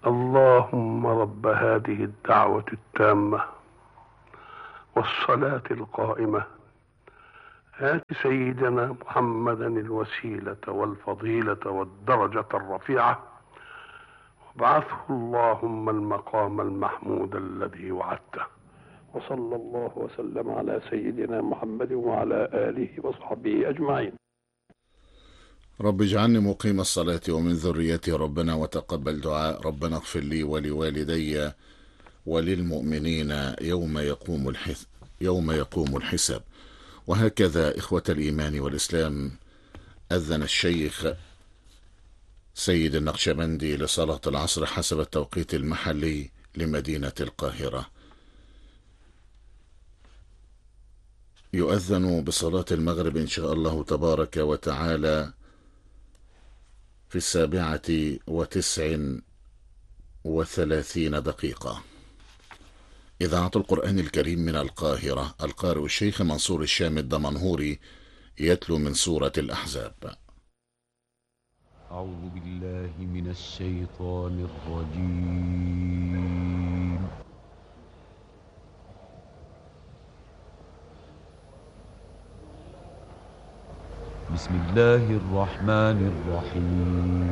اللهم رب هذه الدعوة التامة والصلاة القائمة، آت سيدنا محمدا الوسيلة والفضيلة والدرجة الرفيعة، وابعثه اللهم المقام المحمود الذي وعدته. وصلى الله وسلم على سيدنا محمد وعلى آله وصحبه أجمعين. رب اجعلني مقيم الصلاة ومن ذريتي ربنا وتقبل دعاء. ربنا اغفر لي ولوالدي وللمؤمنين يوم يقوم الحساب. وهكذا إخوة الإيمان والإسلام، أذن الشيخ سيد النقشبندي لصلاة العصر حسب التوقيت المحلي لمدينة القاهرة. يؤذن بصلاة المغرب إن شاء الله تبارك وتعالى في 7:39 إذاعة القرآن الكريم من القاهرة. القارئ الشيخ منصور الشام الدمنهوري يتلو من سورة الأحزاب. أعوذ بالله من الشيطان الرجيم. بسم الله الرحمن الرحيم.